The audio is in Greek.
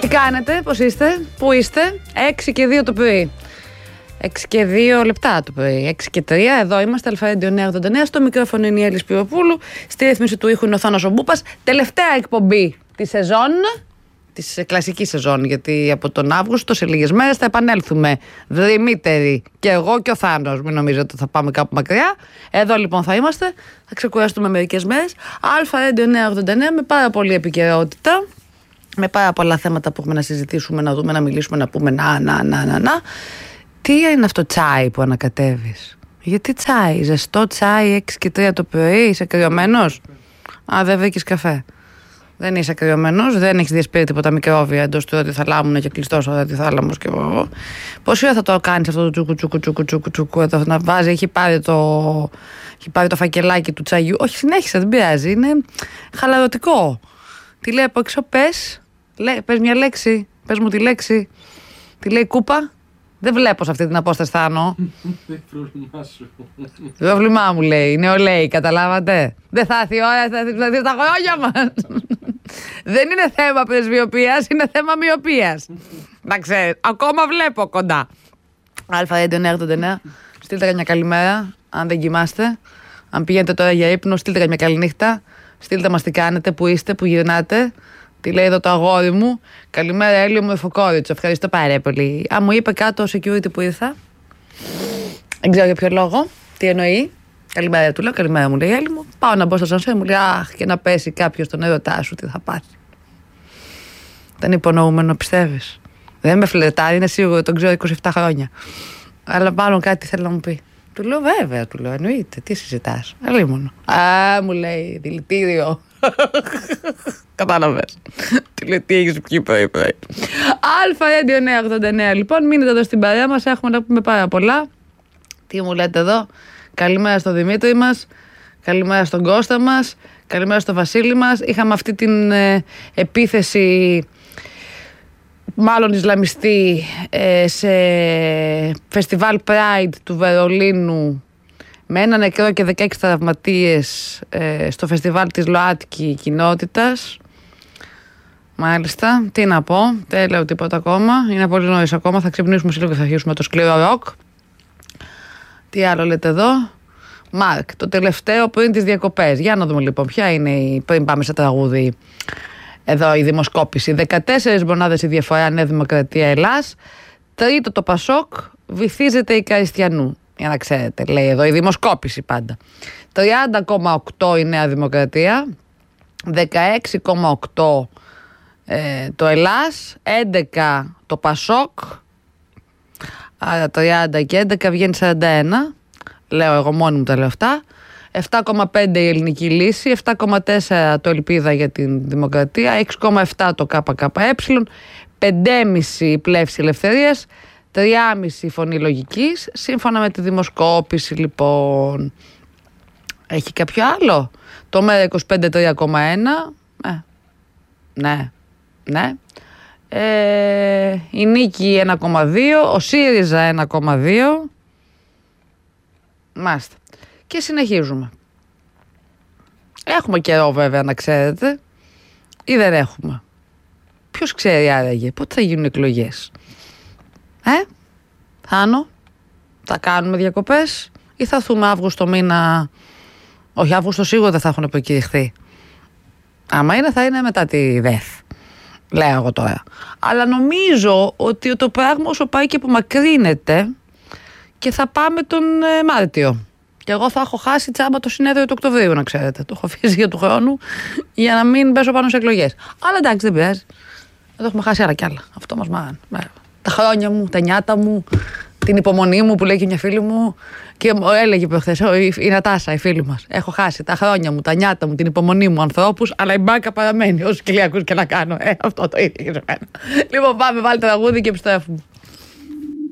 Τι κάνετε, πώς είστε, πού είστε? 6 και 2 το πρωί. 6 και 2 λεπτά το πρωί. 6 και 3, εδώ είμαστε, Αλφα-Radio 989. Στο μικρόφωνο είναι η Έλλη Σπυροπούλου. Στη ρύθμιση του ήχου είναι ο Θάνος ο Μπούπας. Τελευταία εκπομπή τη σεζόν, της κλασικής σεζόν, γιατί από τον Αύγουστο σε λίγες μέρες θα επανέλθουμε δρυμύτεροι. Και εγώ και ο Θάνος. Μην νομίζετε ότι θα πάμε κάπου μακριά. Εδώ λοιπόν θα είμαστε. Θα ξεκουραστούμε μερικές μέρες. Αλφα-Radio 989 με πάρα πολλή επικαιρότητα. Με πάρα πολλά θέματα που έχουμε να συζητήσουμε, να δούμε, να μιλήσουμε, να πούμε να. Τι είναι αυτό τσάι που ανακατεύεις? Γιατί τσάι, ζεστό τσάι 6 και 3 το πρωί, είσαι κρυωμένος? Α, δεν βρήκες καφέ. Δεν είσαι κρυωμένος, δεν έχεις διασπείρει τίποτα μικρόβια εντός του ραδιοθαλάμου και κλειστός ο ραδιοθάλαμος και εγώ. Πόση ώρα θα το κάνεις αυτό το τσουκου εδώ, να βάζει, έχει πάρει το φακελάκι του τσαγιού? Όχι, συνέχισε, δεν πειράζει, είναι χαλαρωτικό. Τι λέει από έξω, πες μια λέξη, πες μου τη λέξη. Τι λέει κούπα? Δεν βλέπω σε αυτή την απόσταση, Θάνο. Δεν πρόβλημά σου. Πρόβλημά μου λέει, νεολαίοι, καταλάβατε? Δεν θα έρθει η ώρα, θα έρθει στα χρόνια μας. Δεν είναι θέμα πρεσβειοποίησης, είναι θέμα μοιοπίας. Να ξέρεις, ακόμα βλέπω κοντά. Αλφα-Radio 989, στείλτε μια καλημέρα, αν δεν κοιμάστε. Αν πηγαίνετε τώρα για ύπνο, στείλτε μια καληνύχτα. Στείλτε μας τι κάνετε, που είστε, που γυρνάτε. Τι λέει εδώ το αγόρι μου? Καλημέρα, Έλλη μου, Εφοκόριτσο. Ευχαριστώ πάρα πολύ. Α, μου είπε κάτω ο security που ήρθα. Δεν ξέρω για ποιο λόγο. Τι εννοεί? Καλημέρα του λέω. Καλημέρα μου λέει, Έλλη μου. Πάω να μπω στο σανσέρ, μου λέει, αχ, και να πέσει κάποιο στον έρωτά σου, τι θα πάθει? Δεν υπονοούμενο, πιστεύεις? Δεν με φλερτάρει, είναι σίγουρο, τον ξέρω 27 χρόνια. Αλλά μάλλον κάτι θέλει να μου πει. Του λέω, βέβαια, του λέω, εννοείται, τι συζητάς? Αλίμονο. Α, μου λέει, δηλητήριο. Κατάλαβες. Τι λέει, τι έχεις πιει πρωί-πρωί? Αλφα-Radio 989, λοιπόν, μείνετε εδώ στην παρέα μας, έχουμε να πούμε πάρα πολλά. Τι μου λέτε εδώ? Καλημέρα στον Δημήτρη μας, καλημέρα στον Κώστα μας, καλημέρα στον Βασίλη μας. Είχαμε αυτή την επίθεση, μάλλον Ισλαμιστή, σε φεστιβάλ Pride του Βερολίνου, με ένα νεκρό και 16 τραυματίες στο φεστιβάλ της ΛΟΑΤΚΙ κοινότητας. Μάλιστα, τι να πω, δεν λέω τίποτα ακόμα, είναι πολύ νωρίς ακόμα, θα ξυπνήσουμε σε λίγο και θα αρχίσουμε το σκληρό ροκ. Τι άλλο λέτε εδώ? Μάρκ, το τελευταίο πριν τις διακοπές. Για να δούμε λοιπόν ποια είναι πριν πάμε σε τραγούδι. Εδώ η δημοσκόπηση. 14 μονάδες η διαφορά Νέα Δημοκρατία Ελλάς. Τρίτο το Πασόκ, βυθίζεται η Καριστιανού. Για να ξέρετε, λέει εδώ η δημοσκόπηση πάντα. 30,8 η Νέα Δημοκρατία, 16,8 το Ελλάς, 11 το Πασόκ, άρα 30 και 11 βγαίνει 41. Λέω εγώ μόνη μου τα λέω αυτά. 7,5 η Ελληνική Λύση, 7,4 το Ελπίδα για την Δημοκρατία, 6,7 το ΚΚΕ, 5,5 η Πλεύση Ελευθερίας, 3,5 Φωνή Λογικής, σύμφωνα με τη δημοσκόπηση λοιπόν. Έχει κάποιο άλλο? Το ΜΕΡΑ25 3,1. Ναι. Η Νίκη 1,2, ο ΣΥΡΙΖΑ 1,2. Μάλιστα. Και συνεχίζουμε. Έχουμε καιρό βέβαια να ξέρετε, ή δεν έχουμε? Ποιος ξέρει άραγε πότε θα γίνουν εκλογές? Θάνο, θα κάνουμε διακοπές ή θα έρθουμε Αύγουστο μήνα? Όχι, Αύγουστο σίγουρα δεν θα έχουν προκηρυχθεί. Άμα είναι, θα είναι μετά τη ΔΕΘ, λέω εγώ τώρα. Αλλά νομίζω ότι το πράγμα όσο πάει και απομακρύνεται και θα πάμε τον Μάρτιο. Και εγώ θα έχω χάσει τσάμπα το συνέδριο του Οκτωβρίου, να ξέρετε. Το έχω αφήσει για του χρόνου για να μην πέσω πάνω σε εκλογές. Αλλά εντάξει, δεν πειράζει. Εδώ έχουμε χάσει άλλα κι άλλα. Αυτό μας μάθανε. Τα χρόνια μου, τα νιάτα μου, την υπομονή μου που λέει και μια φίλη μου. Και μου έλεγε προχθές, η Νατάσα, η φίλη μας. Έχω χάσει τα χρόνια μου, τα νιάτα μου, την υπομονή μου, ανθρώπους, αλλά η μπάκα παραμένει. Όσους κυλιακούς και να κάνω. Αυτό το ίδιο και σε μένα. Λοιπόν, πάμε, βάλτε τραγούδι και επιστρέφουμε.